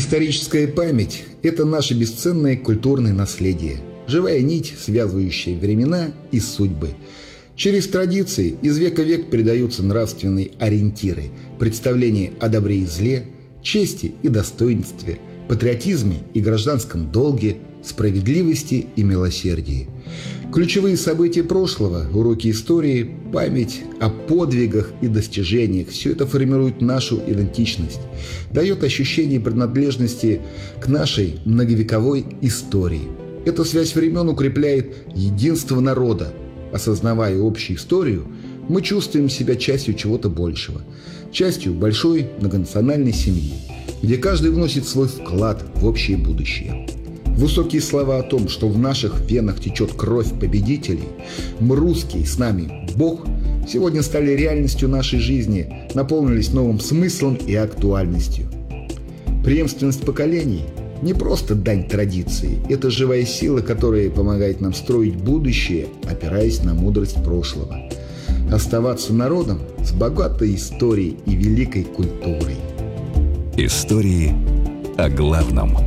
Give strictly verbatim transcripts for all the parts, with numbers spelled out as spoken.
Историческая память – это наше бесценное культурное наследие, живая нить, связывающая времена и судьбы. Через традиции из века в век передаются нравственные ориентиры, представления о добре и зле, чести и достоинстве, патриотизме и гражданском долге, справедливости и милосердии. Ключевые события прошлого, уроки истории, память о подвигах и достижениях – все это формирует нашу идентичность, дает ощущение принадлежности к нашей многовековой истории. Эта связь времен укрепляет единство народа. Осознавая общую историю, мы чувствуем себя частью чего-то большего, частью большой многонациональной семьи, где каждый вносит свой вклад в общее будущее. Высокие слова о том, что в наших венах течет кровь победителей, мы русские, с нами Бог, сегодня стали реальностью нашей жизни, наполнились новым смыслом и актуальностью. Преемственность поколений – не просто дань традиции, это живая сила, которая помогает нам строить будущее, опираясь на мудрость прошлого. Оставаться народом с богатой историей и великой культурой. Истории о главном.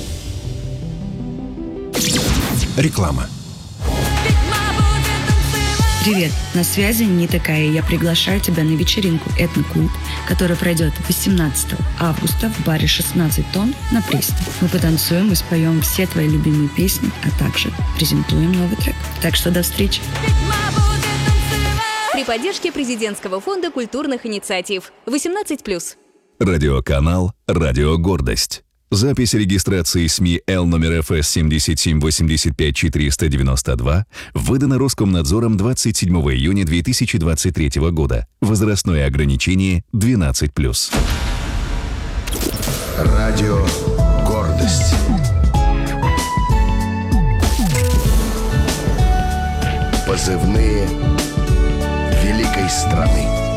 Реклама. Привет, на связи не такая. Я приглашаю тебя на вечеринку «Этноклуб», которая пройдет восемнадцатого августа в баре шестнадцать тонн на Пресне. Мы потанцуем и споем все твои любимые песни, а также презентуем новый трек. Так что до встречи. При поддержке Президентского фонда культурных инициатив. восемнадцать плюс. Радиоканал «Радио Гордость». Запись регистрации СМИ Л номер Эф Эс семьдесят семь восемьдесят пять четыреста девяносто два выдано Роскомнадзором двадцать седьмого июня две тысячи двадцать третьего года. Возрастное ограничение двенадцать плюс. Радио «Гордость». Позывные великой страны.